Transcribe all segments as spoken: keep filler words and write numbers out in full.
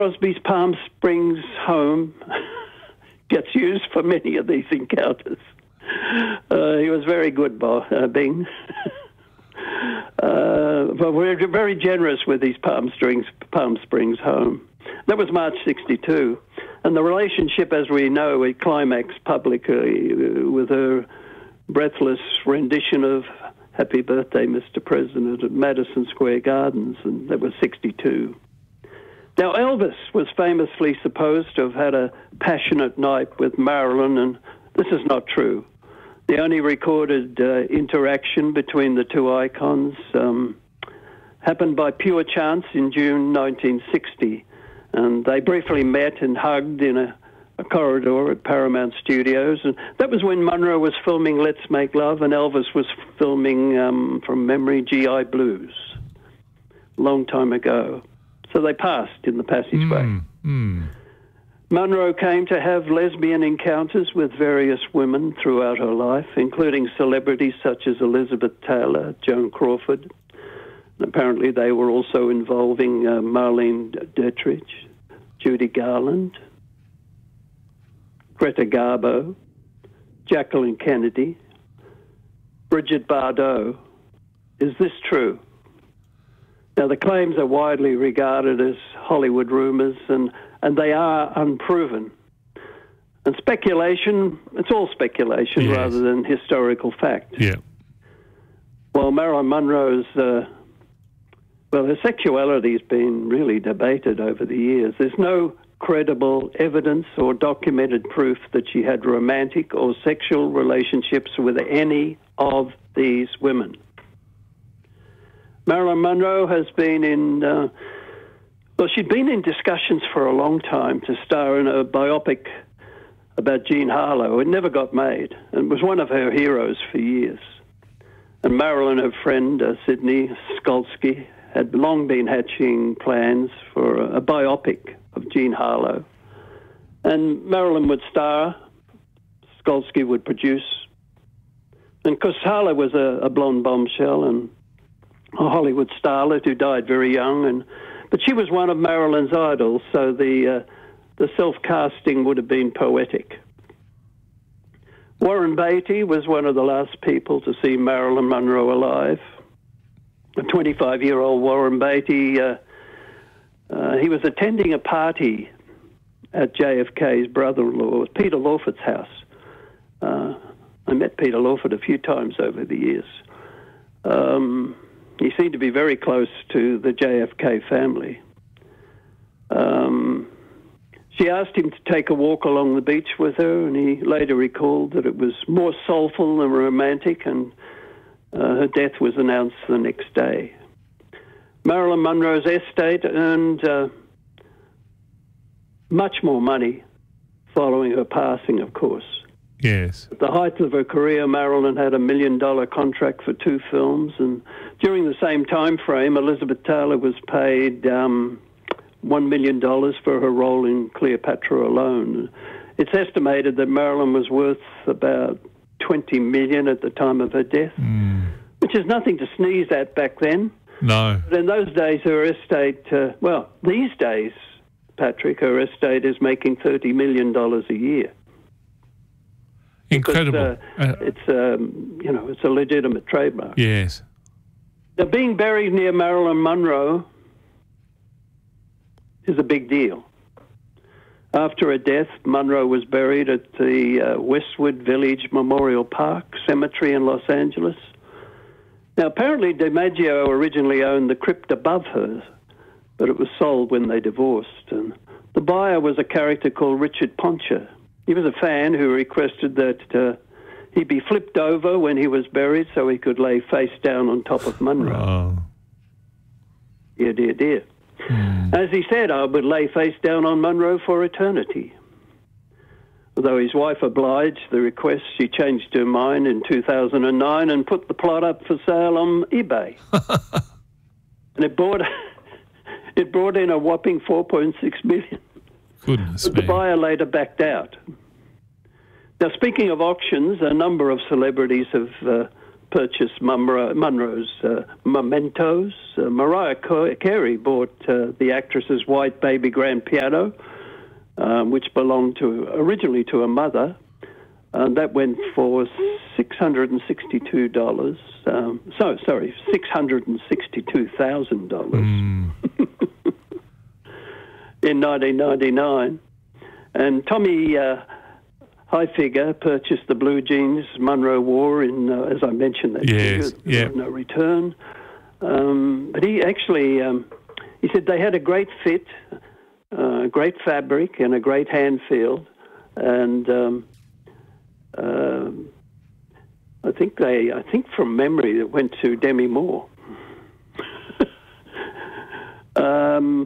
Crosby's Palm Springs home gets used for many of these encounters. Uh, he was very good, Bo, uh, Bing. uh, but we're very generous with his Palm Springs, Palm Springs home. That was March sixty-two. And the relationship, as we know, it climaxed publicly with her breathless rendition of Happy Birthday, Mister President at Madison Square Gardens, and that was sixty-two. Now, Elvis was famously supposed to have had a passionate night with Marilyn, and this is not true. The only recorded uh, interaction between the two icons um, happened by pure chance in June nineteen sixty, and they briefly met and hugged in a, a corridor at Paramount Studios, and that was when Monroe was filming Let's Make Love and Elvis was filming, um, from memory, G I Blues, a long time ago. So they passed in the passageway. Mm, mm. Monroe came to have lesbian encounters with various women throughout her life, including celebrities such as Elizabeth Taylor, Joan Crawford. And apparently they were also involving uh, Marlene Dietrich, Judy Garland, Greta Garbo, Jacqueline Kennedy, Brigitte Bardot. Is this true? Now, the claims are widely regarded as Hollywood rumours, and, and they are unproven. And speculation, it's all speculation Yes. rather than historical fact. Yeah. Well, Marilyn Monroe's, uh, well, her sexuality has been really debated over the years. There's no credible evidence or documented proof that she had romantic or sexual relationships with any of these women. Marilyn Monroe has been in, uh, well, she'd been in discussions for a long time to star in a biopic about Jean Harlow. It never got made, and was one of her heroes for years. And Marilyn, her friend, uh, Sydney Skolsky, had long been hatching plans for a, a biopic of Jean Harlow. And Marilyn would star, Skolsky would produce. And because Harlow was a, a blonde bombshell and a Hollywood starlet who died very young, and but she was one of Marilyn's idols, so the uh, the self-casting would have been poetic. Warren Beatty was one of the last people to see Marilyn Monroe alive. A twenty-five-year-old Warren Beatty, uh, uh, he was attending a party at J F K's brother-in-law, Peter Lawford's house. Uh, I met Peter Lawford a few times over the years. Um, He seemed to be very close to the J F K family. Um, she asked him to take a walk along the beach with her, and he later recalled that it was more soulful than romantic, and uh, her death was announced the next day. Marilyn Monroe's estate earned uh, much more money following her passing, of course. Yes. At the height of her career, Marilyn had a million-dollar contract for two films, and during the same time frame, Elizabeth Taylor was paid um, one million dollars for her role in Cleopatra alone. It's estimated that Marilyn was worth about twenty million dollars at the time of her death, Mm. which is nothing to sneeze at back then. No. But in those days, her estate, uh, well, these days, Patrick, her estate is making thirty million dollars a year. Incredible. Because, uh, Uh, it's, um, you know, it's a legitimate trademark. yes. Now, being buried near Marilyn Monroe is a big deal. After her death, Monroe was buried at the uh, Westwood Village Memorial Park Cemetery in Los Angeles. Now, apparently DiMaggio originally owned the crypt above hers, but it was sold when they divorced. And the buyer was a character called Richard Poncher. He was a fan who requested that uh, he be flipped over when he was buried so he could lay face down on top of Monroe. Oh. Dear, dear, dear. Mm. As he said, I would lay face down on Monroe for eternity. Although his wife obliged the request, she changed her mind in two thousand nine and put the plot up for sale on eBay. And it brought, it brought in a whopping four point six million dollars. Goodness But the me. buyer later backed out. Now, speaking of auctions, a number of celebrities have uh, purchased Munro, Munro's uh, mementos. Uh, Mariah Carey bought uh, the actress's white baby grand piano, um, which belonged to originally to her mother. And that went for six hundred sixty-two dollars. Um, so, sorry, six hundred sixty-two thousand dollars Mm. in nineteen ninety-nine. And Tommy uh, Hilfiger purchased the blue jeans Munro wore in, uh, as I mentioned, that Yes, yeah. No Return. Um, but he actually, um, he said they had a great fit, uh, great fabric, and a great hand feel. And um, um, I think they, I think from memory, it went to Demi Moore. um,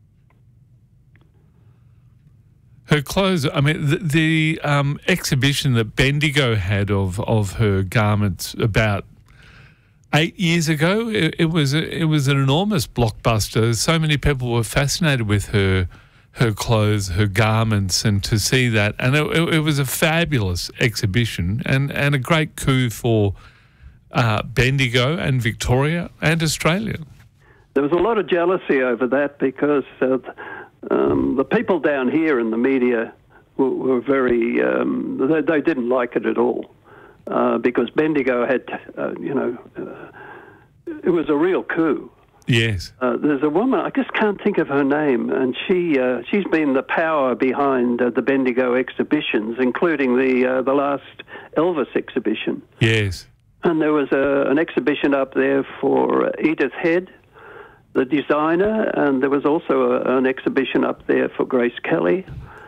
Her clothes, I mean, the, the um, exhibition that Bendigo had of, of her garments about eight years ago, it, it was a, it was an enormous blockbuster. So many people were fascinated with her her clothes, her garments, and to see that. And it, it, it was a fabulous exhibition and, and a great coup for uh, Bendigo and Victoria and Australia. There was a lot of jealousy over that because uh, um, the people down here in the media were, were very, um, they, they didn't like it at all uh, because Bendigo had, uh, you know, uh, it was a real coup. Yes. Uh, there's a woman, I just can't think of her name, and she, uh, she's been the power behind uh, the Bendigo exhibitions, including the, uh, the last Elvis exhibition. Yes. And there was a, an exhibition up there for Edith Head, the designer, and there was also a, an exhibition up there for Grace Kelly.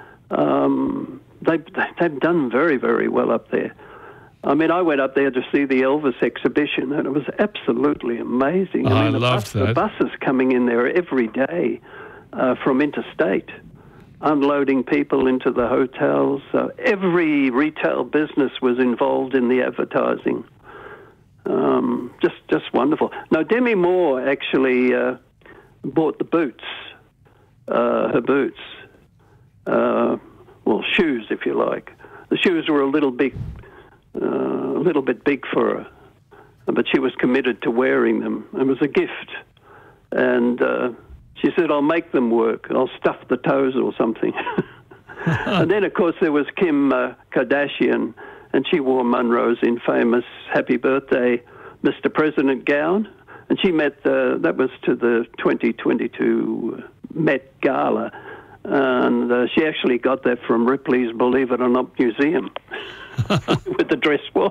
Um, they, they've done very, very well up there. I mean, I went up there to see the Elvis exhibition, and it was absolutely amazing. Oh, I, mean, I the loved bus, that. The buses coming in there every day uh, from interstate, unloading people into the hotels. Uh, every retail business was involved in the advertising. Um, just, just wonderful. Now, Demi Moore actually uh, bought the boots, uh, her boots, uh, well, shoes, if you like. The shoes were a little big. Uh, a little bit big for her, but she was committed to wearing them. It was a gift. And uh, she said, I'll make them work. I'll stuff the toes or something. And then, of course, there was Kim uh, Kardashian, and she wore Munro's infamous Happy Birthday, Mister President gown. And she met, the, that was to the twenty twenty-two Met Gala. And uh, she actually got that from Ripley's Believe It or Not Museum. With the dress was.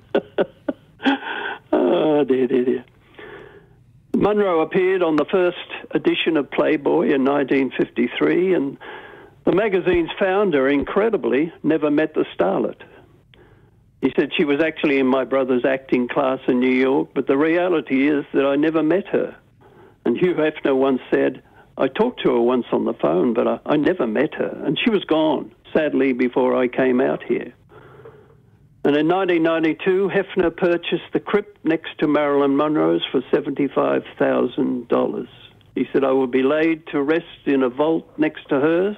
Oh, dear, dear, dear. Munro appeared on the first edition of Playboy in nineteen fifty-three, and the magazine's founder, incredibly, never met the starlet. He said she was actually in my brother's acting class in New York, but the reality is that I never met her. And Hugh Hefner once said, I talked to her once on the phone, but I, I never met her, and she was gone, sadly, before I came out here. And in nineteen ninety-two, Hefner purchased the crypt next to Marilyn Monroe's for seventy-five thousand dollars. He said, I will be laid to rest in a vault next to her.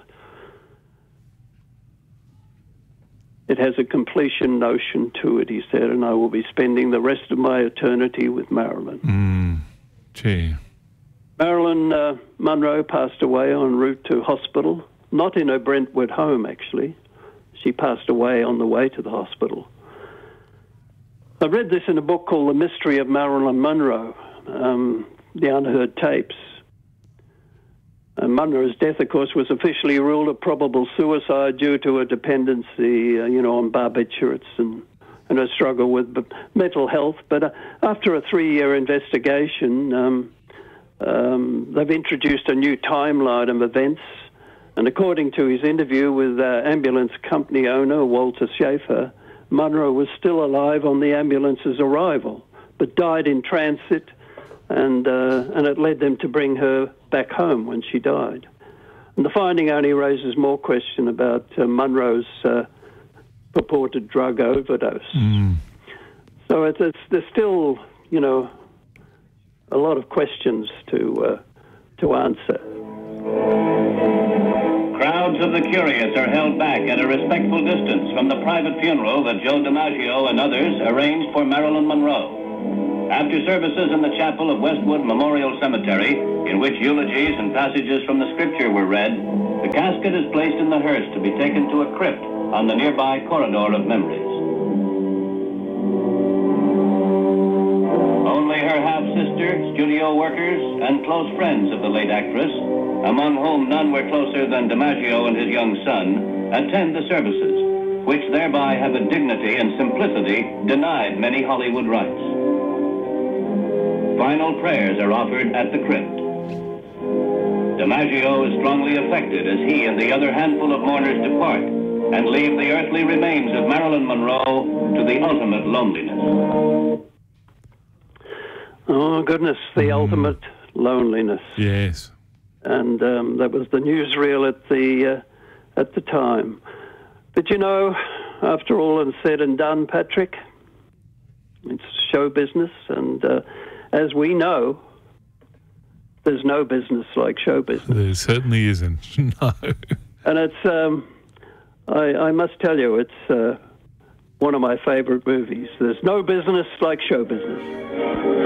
It has a completion notion to it, he said, and I will be spending the rest of my eternity with Marilyn. Mm. Gee. Marilyn uh, Monroe passed away en route to hospital, not in her Brentwood home, actually. She passed away on the way to the hospital. I read this in a book called The Mystery of Marilyn Monroe, um, The Unheard Tapes. And Monroe's death, of course, was officially ruled a probable suicide due to her dependency, uh, you know, on barbiturates and, and her struggle with b- mental health. But uh, after a three-year investigation, um, um, they've introduced a new timeline of events. And according to his interview with uh, ambulance company owner Walter Schaefer, Monroe was still alive on the ambulance's arrival, but died in transit, and uh, and it led them to bring her back home when she died. And the finding only raises more question about uh, Monroe's uh, purported drug overdose. Mm. So it's, it's, there's still, you know, a lot of questions to uh, to answer. Crowds of the curious are held back at a respectful distance from the private funeral that Joe DiMaggio and others arranged for Marilyn Monroe. After services in the chapel of Westwood Memorial Cemetery, in which eulogies and passages from the scripture were read, the casket is placed in the hearse to be taken to a crypt on the nearby Corridor of Memories. Only her half-sister, studio workers, and close friends of the late actress, among whom none were closer than DiMaggio and his young son, attend the services, which thereby have a dignity and simplicity denied many Hollywood rites. Final prayers are offered at the crypt. DiMaggio is strongly affected as he and the other handful of mourners depart and leave the earthly remains of Marilyn Monroe to the ultimate loneliness. Oh, goodness, the Mm. ultimate loneliness. Yes. And um, that was the newsreel at the, uh, at the time. But you know, after all is said and done, Patrick, it's show business, and uh, as we know, there's no business like show business. There certainly isn't. No. And it's, um, I, I must tell you, it's uh, one of my favorite movies. There's no business like show business.